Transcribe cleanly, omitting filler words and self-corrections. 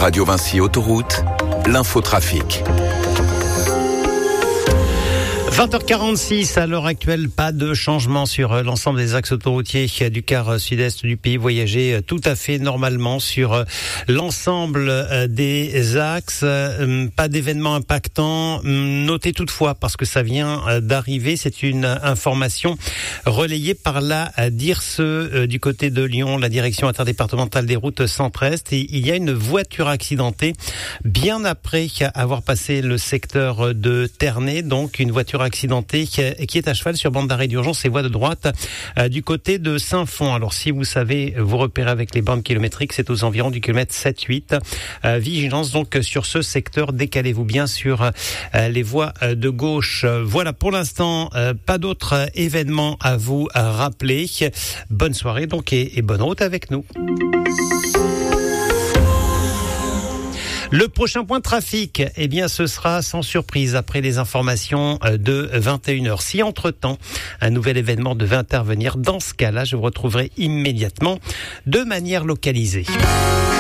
Radio Vinci Autoroute, l'infotrafic. 20h46, à l'heure actuelle, pas de changement sur l'ensemble des axes autoroutiers du quart sud-est du pays. Voyagez tout à fait normalement sur l'ensemble des axes. Pas d'événements impactants. Notez toutefois, parce que ça vient d'arriver, c'est une information relayée par la DIRSE du côté de Lyon, la direction interdépartementale des routes centre-est. Et il y a une voiture accidentée bien après avoir passé le secteur de Ternay, donc une voiture accidentée qui est à cheval sur bande d'arrêt d'urgence et voie de droite du côté de Saint-Fond. Alors si vous savez vous repérer avec les bandes kilométriques, c'est aux environs du kilomètre 7-8. Vigilance donc sur ce secteur, décalez-vous bien sur les voies de gauche. Voilà, pour l'instant, pas d'autres événements à vous rappeler. Bonne soirée donc et bonne route avec nous. Le prochain point de trafic, eh bien, ce sera sans surprise après les informations de 21h. Si entre-temps, un nouvel événement devait intervenir, dans ce cas-là, je vous retrouverai immédiatement de manière localisée.